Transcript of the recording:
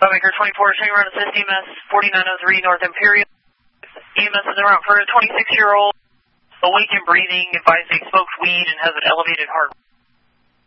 Maker 24, showing run assist EMS 4903 North Imperial. EMS is en route for a 26-year-old, awake and breathing, advised they smoked weed and has an elevated heart.